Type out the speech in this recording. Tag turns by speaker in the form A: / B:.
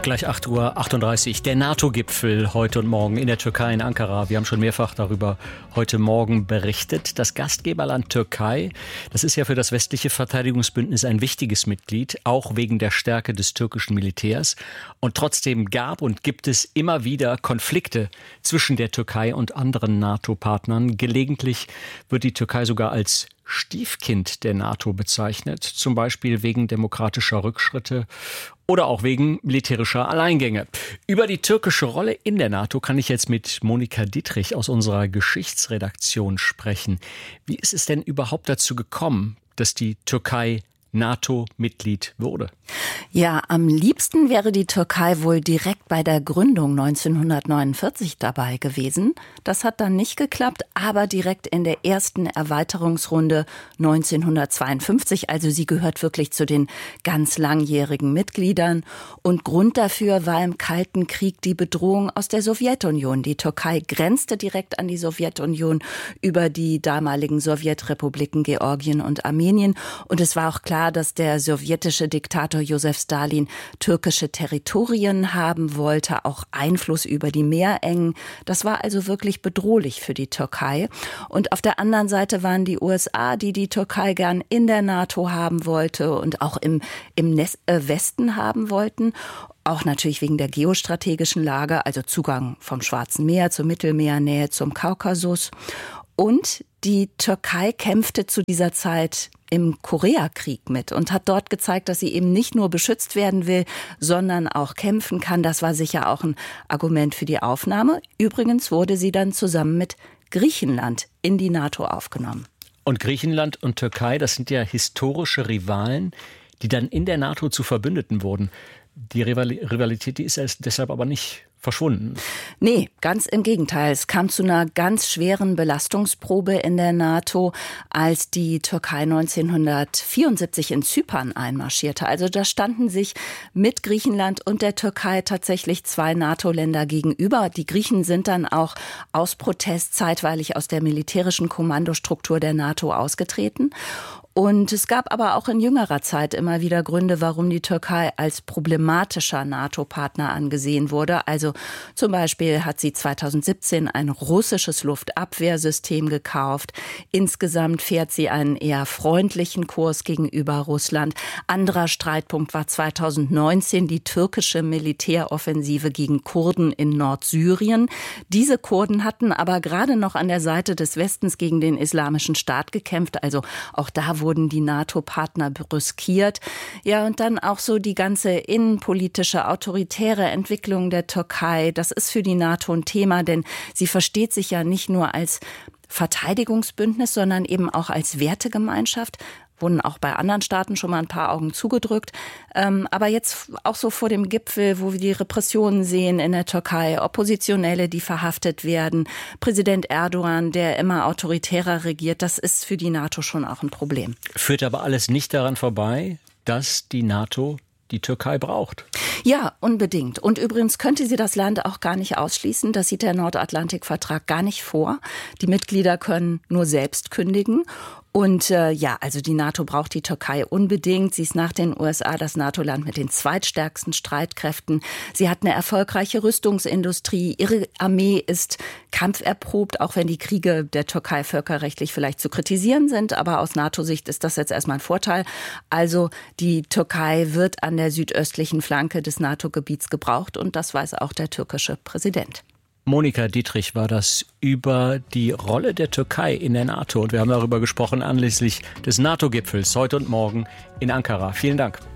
A: Gleich 8:38 Uhr. Der NATO-Gipfel heute und morgen in der Türkei, in Ankara. Wir haben schon mehrfach darüber heute Morgen berichtet. Das Gastgeberland Türkei, das ist ja für das westliche Verteidigungsbündnis ein wichtiges Mitglied, auch wegen der Stärke des türkischen Militärs. Und trotzdem gab und gibt es immer wieder Konflikte zwischen der Türkei und anderen NATO-Partnern. Gelegentlich wird die Türkei sogar als Stiefkind der NATO bezeichnet, zum Beispiel wegen demokratischer Rückschritte oder auch wegen militärischer Alleingänge. Über die türkische Rolle in der NATO kann ich jetzt mit Monika Dietrich aus unserer Geschichtsredaktion sprechen. Wie ist es denn überhaupt dazu gekommen, dass die Türkei NATO-Mitglied wurde?
B: Ja, am liebsten wäre die Türkei wohl direkt bei der Gründung 1949 dabei gewesen. Das hat dann nicht geklappt, aber direkt in der ersten Erweiterungsrunde 1952. Also sie gehört wirklich zu den ganz langjährigen Mitgliedern. Und Grund dafür war im Kalten Krieg die Bedrohung aus der Sowjetunion. Die Türkei grenzte direkt an die Sowjetunion über die damaligen Sowjetrepubliken Georgien und Armenien. Und es war auch klar, dass der sowjetische Diktator Josef Stalin türkische Territorien haben wollte, auch Einfluss über die Meerengen. Das war also wirklich bedrohlich für die Türkei. Und auf der anderen Seite waren die USA, die die Türkei gern in der NATO haben wollte und auch im Westen haben wollten. Auch natürlich wegen der geostrategischen Lage, also Zugang vom Schwarzen Meer zum Mittelmeer, Nähe zum Kaukasus. Und die Türkei kämpfte zu dieser Zeit im Koreakrieg mit und hat dort gezeigt, dass sie eben nicht nur beschützt werden will, sondern auch kämpfen kann. Das war sicher auch ein Argument für die Aufnahme. Übrigens wurde sie dann zusammen mit Griechenland in die NATO aufgenommen.
A: Und Griechenland und Türkei, das sind ja historische Rivalen, die dann in der NATO zu Verbündeten wurden. Die Rivalität, die ist deshalb aber nicht verschwunden.
B: Nee, ganz im Gegenteil. Es kam zu einer ganz schweren Belastungsprobe in der NATO, als die Türkei 1974 in Zypern einmarschierte. Also da standen sich mit Griechenland und der Türkei tatsächlich zwei NATO-Länder gegenüber. Die Griechen sind dann auch aus Protest zeitweilig aus der militärischen Kommandostruktur der NATO ausgetreten. Und es gab aber auch in jüngerer Zeit immer wieder Gründe, warum die Türkei als problematischer NATO-Partner angesehen wurde. Also zum Beispiel hat sie 2017 ein russisches Luftabwehrsystem gekauft. Insgesamt fährt sie einen eher freundlichen Kurs gegenüber Russland. Anderer Streitpunkt war 2019 die türkische Militäroffensive gegen Kurden in Nordsyrien. Diese Kurden hatten aber gerade noch an der Seite des Westens gegen den Islamischen Staat gekämpft. Also auch da wurden die NATO-Partner brüskiert. Ja, und dann auch so die ganze innenpolitische, autoritäre Entwicklung der Türkei. Das ist für die NATO ein Thema, denn sie versteht sich ja nicht nur als Verteidigungsbündnis, sondern eben auch als Wertegemeinschaft. Wurden auch bei anderen Staaten schon mal ein paar Augen zugedrückt. Aber jetzt auch so vor dem Gipfel, wo wir die Repressionen sehen in der Türkei, Oppositionelle, die verhaftet werden, Präsident Erdogan, der immer autoritärer regiert, das ist für die NATO schon auch ein Problem.
A: Führt aber alles nicht daran vorbei, dass die NATO die Türkei braucht.
B: Ja, unbedingt. Und übrigens könnte sie das Land auch gar nicht ausschließen. Das sieht der Nordatlantikvertrag gar nicht vor. Die Mitglieder können nur selbst kündigen. Und also die NATO braucht die Türkei unbedingt. Sie ist nach den USA das NATO-Land mit den zweitstärksten Streitkräften. Sie hat eine erfolgreiche Rüstungsindustrie. Ihre Armee ist kampferprobt, auch wenn die Kriege der Türkei völkerrechtlich vielleicht zu kritisieren sind. Aber aus NATO-Sicht ist das jetzt erstmal ein Vorteil. Also die Türkei wird an der südöstlichen Flanke des NATO-Gebiets gebraucht. Und das weiß auch der türkische Präsident.
A: Monika Dietrich war das über die Rolle der Türkei in der NATO. Und wir haben darüber gesprochen anlässlich des NATO-Gipfels heute und morgen in Ankara. Vielen Dank.